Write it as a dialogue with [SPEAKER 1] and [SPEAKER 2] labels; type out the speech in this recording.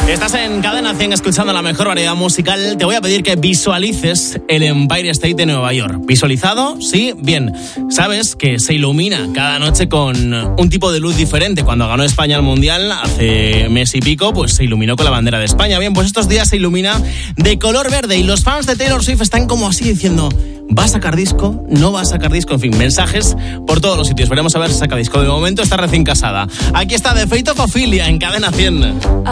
[SPEAKER 1] Estás en Cadena 100 escuchando la mejor variedad musical. Te voy a pedir que visualices el Empire State de Nueva York. ¿Visualizado? Sí, bien. Sabes que se ilumina cada noche con un tipo de luz diferente. Cuando ganó España el Mundial hace mes y pico, pues se iluminó con la bandera de España. Bien, pues estos días se ilumina de color verde y los fans de Taylor Swift están como así diciendo: ¿va a sacar disco? ¿No va a sacar disco? En fin, mensajes por todos los sitios. Veremos a ver si saca disco. De momento está recién casada. Aquí está The Fate of Ophelia en Cadena 100.